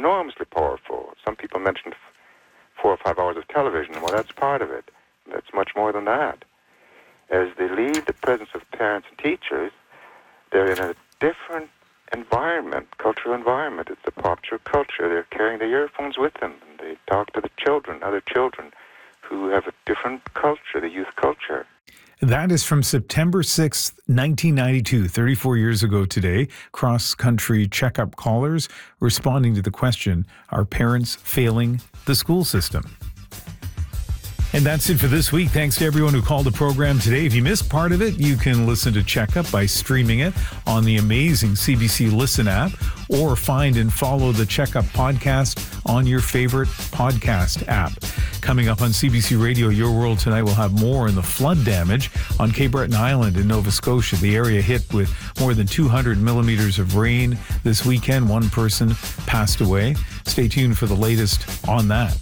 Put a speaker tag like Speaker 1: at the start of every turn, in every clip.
Speaker 1: enormously powerful. Some people mentioned 4 or 5 hours of television. Well, that's part of it. That's much more than that. As they leave the presence of parents and teachers, they're in a different environment, cultural environment. It's the popular culture. They're carrying the earphones with them, and they talk to the children, other children who have a different culture, the youth culture.
Speaker 2: That is from September 6th, 1992, 34 years ago today. Cross-country checkup callers responding to the question, are parents failing the school system? And that's it for this week. Thanks to everyone who called the program today. If you missed part of it, you can listen to Checkup by streaming it on the amazing CBC Listen app, or find and follow the Checkup podcast on your favorite podcast app. Coming up on CBC Radio, Your World Tonight, we'll have more on the flood damage on Cape Breton Island in Nova Scotia. The area hit with more than 200 millimeters of rain this weekend. One person passed away. Stay tuned for the latest on that.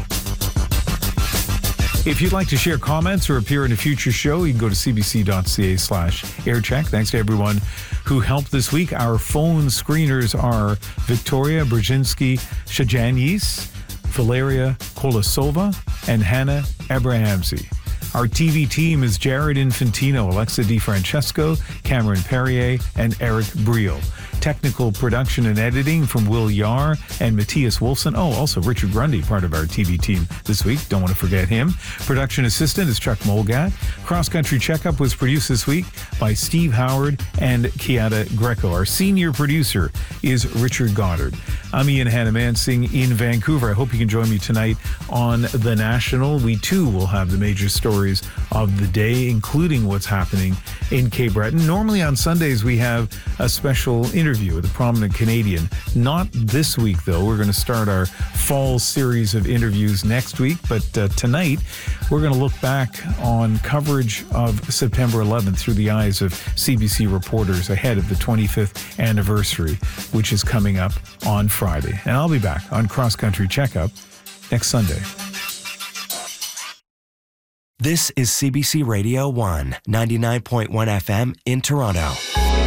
Speaker 2: If you'd like to share comments or appear in a future show, you can go to cbc.ca/aircheck. Thanks to everyone who helped this week. Our phone screeners are Victoria Brzezinski Shajanyis, Valeria Kolosova, and Hannah Abrahamsi. Our TV team is Jared Infantino, Alexa DiFrancesco, Cameron Perrier, and Eric Briel. Technical production and editing from Will Yar and Matthias Wolfson. Oh, also Richard Grundy, part of our TV team this week. Don't want to forget him. Production assistant is Chuck Molgat. Cross Country Checkup was produced this week by Steve Howard and Kiata Greco. Our senior producer is Richard Goddard. I'm Ian Hannah-Mansing in Vancouver. I hope you can join me tonight on The National. We too will have the major stories of the day, including what's happening in Cape Breton. Normally on Sundays we have a special interview with a prominent Canadian. Not this week, though. We're going to start our fall series of interviews next week. But tonight, we're going to look back on coverage of September 11th through the eyes of CBC reporters ahead of the 25th anniversary, which is coming up on Friday. And I'll be back on Cross Country Checkup next Sunday.
Speaker 3: This is CBC Radio 1, 99.1 FM in Toronto.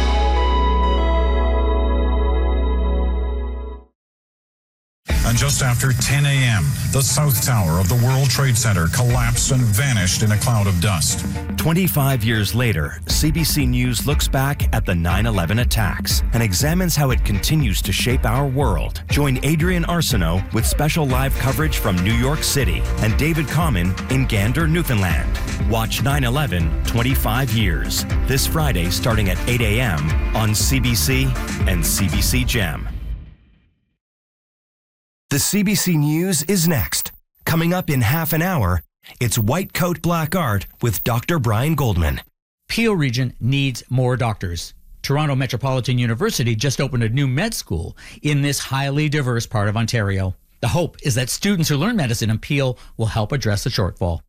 Speaker 4: And just after 10 a.m., the South Tower of the World Trade Center collapsed and vanished in a cloud of dust.
Speaker 3: 25 years later, CBC News looks back at the 9/11 attacks and examines how it continues to shape our world. Join Adrian Arsenault with special live coverage from New York City and David Common in Gander, Newfoundland. Watch 9/11 25 years this Friday starting at 8 a.m. on CBC and CBC Gem. The CBC News is next. Coming up in half an hour, it's White Coat Black Art with Dr. Brian Goldman.
Speaker 5: Peel Region needs more doctors. Toronto Metropolitan University just opened a new med school in this highly diverse part of Ontario. The hope is that students who learn medicine in Peel will help address the shortfall.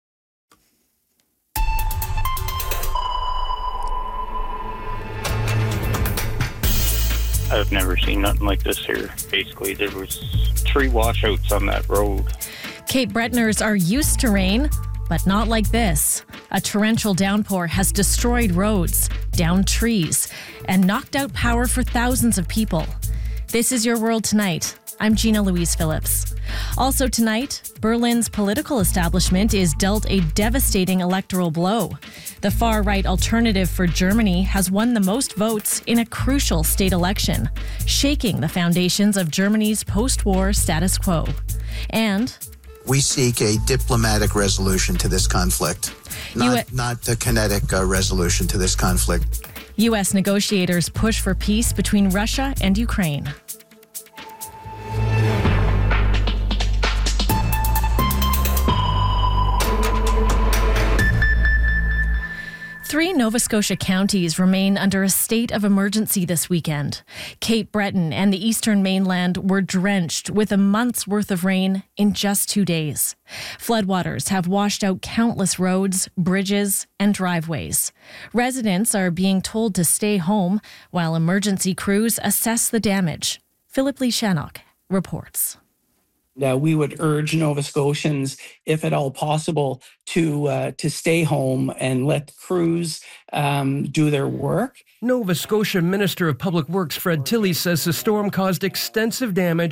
Speaker 6: I've never seen nothing like this here. Basically, there was 3 washouts on that road.
Speaker 7: Cape Bretoners are used to rain, but not like this. A torrential downpour has destroyed roads, downed trees, and knocked out power for thousands of people. This is Your World Tonight. I'm Gina Louise Phillips. Also tonight, Berlin's political establishment is dealt a devastating electoral blow. The far-right Alternative for Germany has won the most votes in a crucial state election, shaking the foundations of Germany's post-war status quo. And
Speaker 8: we seek a diplomatic resolution to this conflict, not a kinetic resolution to this conflict.
Speaker 7: U.S. negotiators push for peace between Russia and Ukraine. Three Nova Scotia counties remain under a state of emergency this weekend. Cape Breton and the eastern mainland were drenched with a month's worth of rain in just 2 days. Floodwaters have washed out countless roads, bridges, and driveways. Residents are being told to stay home while emergency crews assess the damage. Philip Lee Shannock reports.
Speaker 9: We would urge Nova Scotians, if at all possible, to stay home and let crews do their work.
Speaker 10: Nova Scotia Minister of Public Works Fred Tilley says the storm caused extensive damage